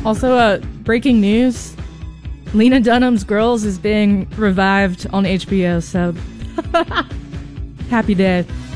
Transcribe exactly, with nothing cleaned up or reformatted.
Also, uh, breaking news. Lena Dunham's Girls is being revived on H B O, so happy day.